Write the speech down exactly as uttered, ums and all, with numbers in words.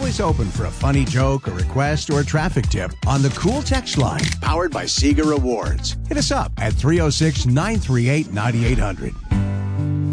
always open for a funny joke, a request, or a traffic tip on the Cool Text Line, powered by Sega Rewards. Hit us up at three oh six, nine three eight, nine eight hundred.